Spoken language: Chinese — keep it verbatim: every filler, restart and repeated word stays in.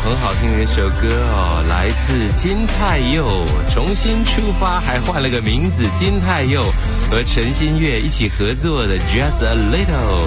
很好听的一首歌哦，来自金泰佑，重新出发，还换了个名字，金泰佑和陈新月一起合作的 Just a Little。